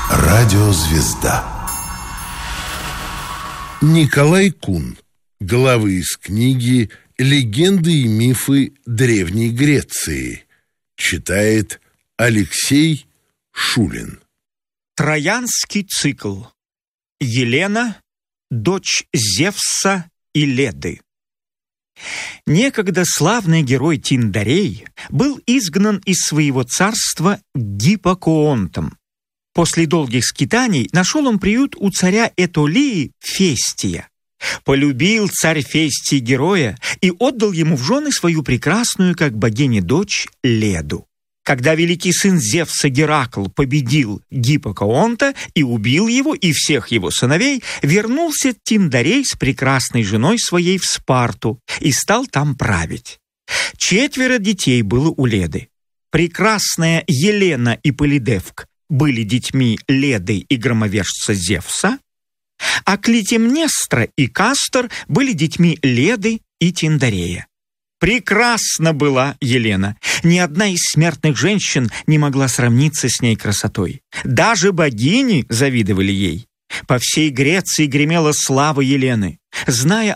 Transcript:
Радиозвезда. Николай Кун. Главы из книги «Легенды и мифы Древней Греции». Читает Алексей Шулин. Троянский цикл. Елена, дочь Зевса и Леды. Некогда славный герой Тиндарей был изгнан из своего царства Гиппокоонтом. После долгих скитаний нашел он приют у царя Этолии Фестия. Полюбил царь Фестий героя и отдал ему в жены свою прекрасную, как богиня, дочь Леду. Когда великий сын Зевса Геракл победил Гиппокоонта и убил его и всех его сыновей, вернулся Тиндарей с прекрасной женой своей в Спарту и стал там править. 4 детей было у Леды. Прекрасная Елена и Полидевк были детьми Леды и громовержца Зевса, а Клитемнестра и Кастор были детьми Леды и Тиндарея. Прекрасна была Елена. Ни одна из смертных женщин не могла сравниться с ней красотой. Даже богини завидовали ей. По всей Греции гремела слава Елены. Зная